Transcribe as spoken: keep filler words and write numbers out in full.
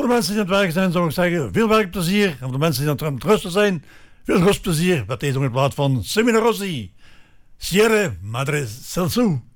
de mensen die aan het werk zijn, zou ik zeggen, veel werkplezier. En voor de mensen die aan het rusten zijn, veel rustplezier met deze plaat van Semino Rossi. Sierra Madre Celso.